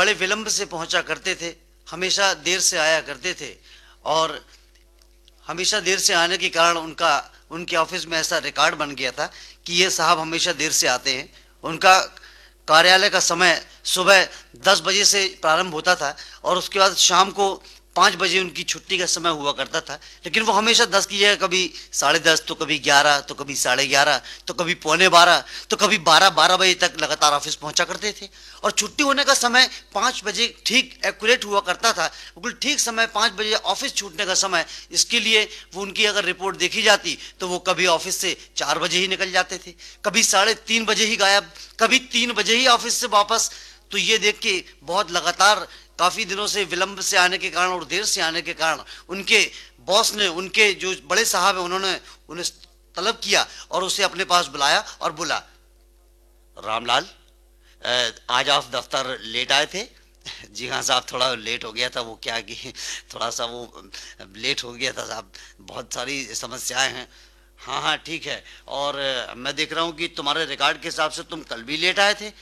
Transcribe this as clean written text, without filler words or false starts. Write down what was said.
बड़े विलंब से पहुंचा करते थे, हमेशा देर से आया करते थे। और हमेशा देर से आने के कारण उनके ऑफिस में ऐसा रिकॉर्ड बन गया था कि ये साहब हमेशा देर से आते हैं। उनका कार्यालय का समय सुबह 10 बजे से प्रारंभ होता था और उसके बाद शाम को 5 बजे उनकी छुट्टी का समय हुआ करता था। लेकिन वो हमेशा 10 की जगह कभी 10:30, तो कभी 11, तो कभी 11:30, तो कभी 11:45, तो कभी 12 बजे तक लगातार ऑफिस पहुंचा करते थे। और छुट्टी होने का समय 5 बजे ठीक एक्यूरेट हुआ करता था, बिल्कुल ठीक समय 5 बजे ऑफिस छूटने का समय। इसके लिए वो उनकी अगर रिपोर्ट देखी जाती तो वो कभी ऑफिस से 4 बजे ही निकल जाते थे, कभी 3:30 बजे ही गायब, कभी 3 बजे ही ऑफिस से वापस। तो ये देख के बहुत लगातार काफी दिनों से विलंब से आने के कारण और देर से आने के कारण उनके बॉस ने, उनके जो बड़े साहब हैं, उन्होंने उन्हें तलब किया और उसे अपने पास बुलाया और बोला, रामलाल, आज आप दफ्तर लेट आए थे? जी हाँ साहब, थोड़ा लेट हो गया था। वो क्या कि थोड़ा सा वो लेट हो गया था साहब, बहुत सारी समस्याएं हैं। हाँ हाँ ठीक है। और मैं देख रहा हूँ कि तुम्हारे रिकॉर्ड के हिसाब से तुम कल भी लेट आए थे।